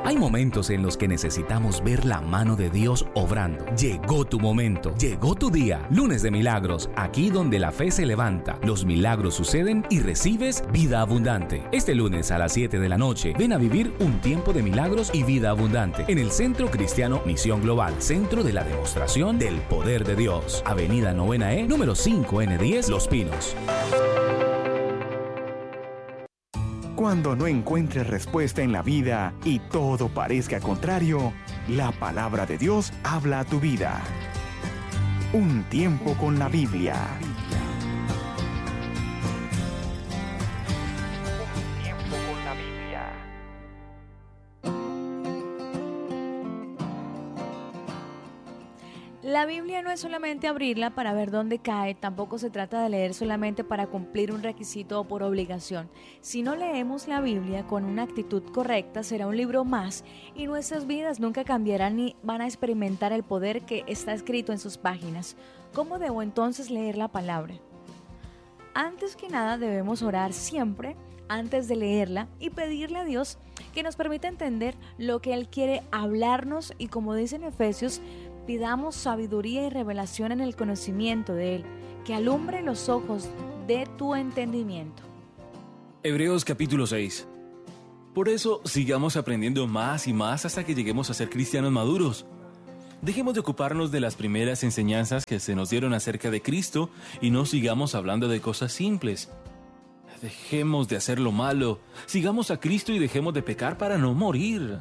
Hay momentos en los que necesitamos ver la mano de Dios obrando. Llegó tu momento, llegó tu día. Lunes de Milagros, aquí donde la fe se levanta, los milagros suceden y recibes vida abundante. Este lunes a las 7 de la noche, ven a vivir un tiempo de milagros y vida abundante en el Centro Cristiano Misión Global, Centro de la Demostración del Poder de Dios. Avenida 9E, número 5N10, Los Pinos. Cuando no encuentres respuesta en la vida y todo parezca contrario, la palabra de Dios habla a tu vida. Un tiempo con la Biblia. Un tiempo con la Biblia. La Biblia no es solamente abrirla para ver dónde cae, tampoco se trata de leer solamente para cumplir un requisito o por obligación. Si no leemos la Biblia con una actitud correcta, será un libro más y nuestras vidas nunca cambiarán ni van a experimentar el poder que está escrito en sus páginas. ¿Cómo debo entonces leer la palabra? Antes que nada debemos orar siempre antes de leerla y pedirle a Dios que nos permita entender lo que Él quiere hablarnos y, como dice en Efesios, pidamos sabiduría y revelación en el conocimiento de Él, que alumbre los ojos de tu entendimiento. Hebreos capítulo 6. Por eso sigamos aprendiendo más y más hasta que lleguemos a ser cristianos maduros. Dejemos de ocuparnos de las primeras enseñanzas que se nos dieron acerca de Cristo y no sigamos hablando de cosas simples. Dejemos de hacer lo malo, sigamos a Cristo y dejemos de pecar para no morir.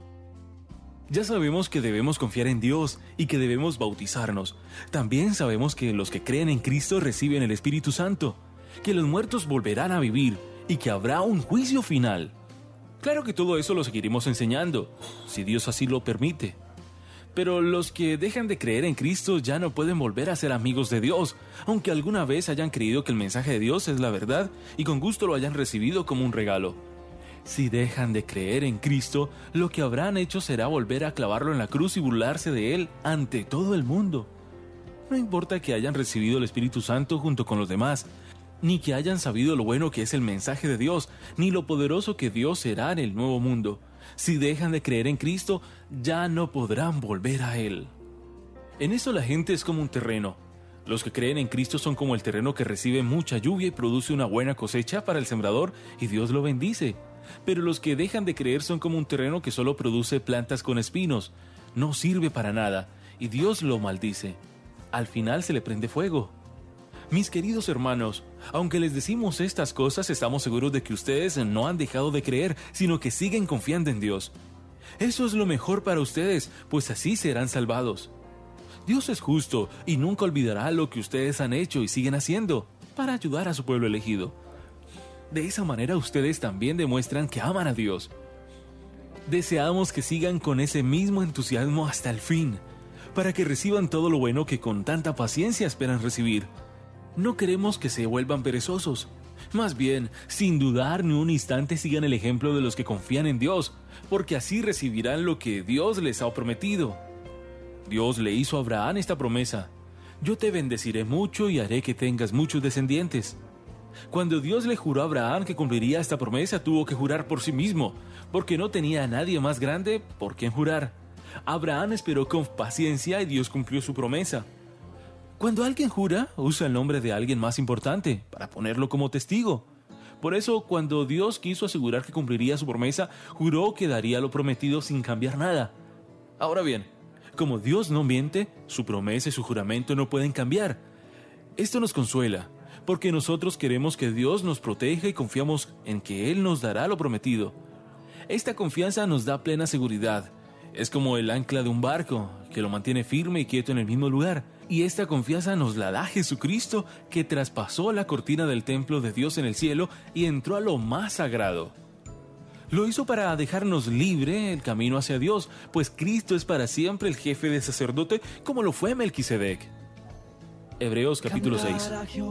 Ya sabemos que debemos confiar en Dios y que debemos bautizarnos. También sabemos que los que creen en Cristo reciben el Espíritu Santo, que los muertos volverán a vivir y que habrá un juicio final. Claro que todo eso lo seguiremos enseñando, si Dios así lo permite. Pero los que dejan de creer en Cristo ya no pueden volver a ser amigos de Dios, aunque alguna vez hayan creído que el mensaje de Dios es la verdad y con gusto lo hayan recibido como un regalo. Si dejan de creer en Cristo, lo que habrán hecho será volver a clavarlo en la cruz y burlarse de Él ante todo el mundo. No importa que hayan recibido el Espíritu Santo junto con los demás, ni que hayan sabido lo bueno que es el mensaje de Dios, ni lo poderoso que Dios será en el nuevo mundo. Si dejan de creer en Cristo, ya no podrán volver a Él. En eso la gente es como un terreno. Los que creen en Cristo son como el terreno que recibe mucha lluvia y produce una buena cosecha para el sembrador y Dios lo bendice. Pero los que dejan de creer son como un terreno que solo produce plantas con espinos. No sirve para nada y Dios lo maldice. Al final se le prende fuego. Mis queridos hermanos, aunque les decimos estas cosas, estamos seguros de que ustedes no han dejado de creer, sino que siguen confiando en Dios. Eso es lo mejor para ustedes, pues así serán salvados. Dios es justo y nunca olvidará lo que ustedes han hecho y siguen haciendo para ayudar a su pueblo elegido. De esa manera ustedes también demuestran que aman a Dios. Deseamos que sigan con ese mismo entusiasmo hasta el fin, para que reciban todo lo bueno que con tanta paciencia esperan recibir. No queremos que se vuelvan perezosos. Más bien, sin dudar ni un instante sigan el ejemplo de los que confían en Dios, porque así recibirán lo que Dios les ha prometido. Dios le hizo a Abraham esta promesa: yo te bendeciré mucho y haré que tengas muchos descendientes. Cuando Dios le juró a Abraham que cumpliría esta promesa, tuvo que jurar por sí mismo, porque no tenía a nadie más grande por quien jurar. Abraham esperó con paciencia y Dios cumplió su promesa. Cuando alguien jura, usa el nombre de alguien más importante para ponerlo como testigo. Por eso, cuando Dios quiso asegurar que cumpliría su promesa, juró que daría lo prometido sin cambiar nada. Ahora bien, como Dios no miente, su promesa y su juramento no pueden cambiar. Esto nos consuela, porque nosotros queremos que Dios nos proteja y confiamos en que Él nos dará lo prometido. Esta confianza nos da plena seguridad. Es como el ancla de un barco, que lo mantiene firme y quieto en el mismo lugar. Y esta confianza nos la da Jesucristo, que traspasó la cortina del templo de Dios en el cielo y entró a lo más sagrado. Lo hizo para dejarnos libre el camino hacia Dios, pues Cristo es para siempre el jefe de sacerdote, como lo fue Melquisedec. Hebreos capítulo 6.